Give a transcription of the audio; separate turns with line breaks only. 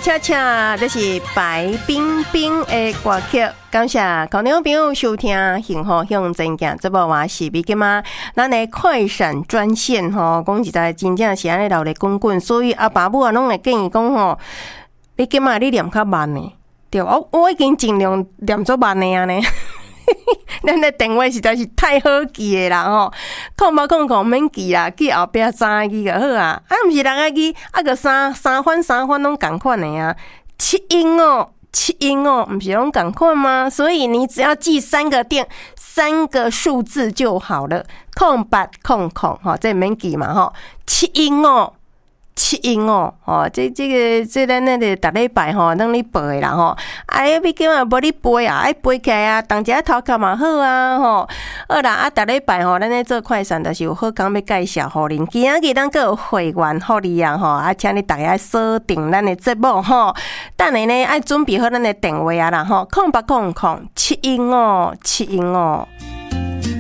恰恰就是白冰冰的歌曲，感谢高雄朋友收听幸福向前行这部我是美金妈，咱的快闪专线吼，讲实在真正是安尼闹咧滚滚，所以阿爸母啊拢会建议讲吼，美金妈你念较慢呢，对，我已经尽量念做慢的啊呢。咱的电话实在是太好记的啦吼，0800免记啦，记后壁3个字就好啊。啊，毋是6个字，啊个三番拢共款的啊。7音哦，毋是拢共款吗？所以你只要记3个数字就好了。0800吼，这免记嘛吼。7音哦。这咱那个逐礼拜吼，让你背啦吼。哎，你今嘛无你背啊，爱背起来啊，当一下头壳嘛好啊吼。好啦，逐礼拜吼，咱咧做快闪，就是有好讲要介绍互恁。今仔日咱个有会员互你啊吼，啊，请你大家锁定咱的节目吼。等下呢，爱准备好咱的电话啊啦吼，0800 7音哦。